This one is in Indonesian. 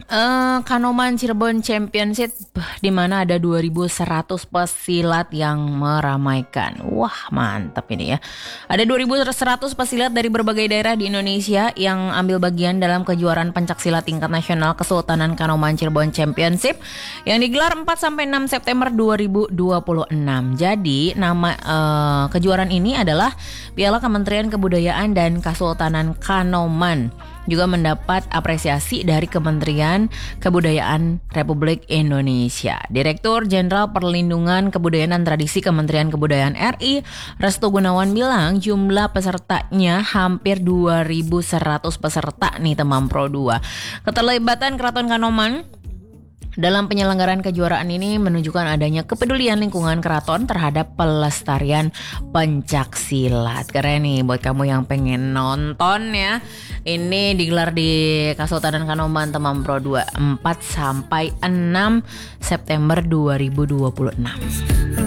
Kanoman Cirebon Championship di mana ada 2.100 pesilat yang meramaikan. Wah, mantap ini ya. Ada 2.100 pesilat dari berbagai daerah di Indonesia yang ambil bagian dalam kejuaraan pencaksilat tingkat nasional Kesultanan Kanoman Cirebon Championship yang digelar 4 sampai 6 September 2026. Jadi, nama kejuaraan ini adalah Piala Kementerian Kebudayaan dan Kesultanan Kanoman. Juga mendapat apresiasi dari Kementerian Kebudayaan Republik Indonesia. Direktur Jenderal Perlindungan Kebudayaan dan Tradisi Kementerian Kebudayaan RI, Restu Gunawan bilang jumlah pesertanya hampir 2.100 peserta nih teman Pro 2. Keterlibatan Keraton Kanoman dalam penyelenggaraan kejuaraan ini menunjukkan adanya kepedulian lingkungan keraton terhadap pelestarian pencaksilat. Keren nih buat kamu yang pengen nonton ya. Ini digelar di Kesultanan Kanoman Temam Pro 2 4 sampai 6 September 2026.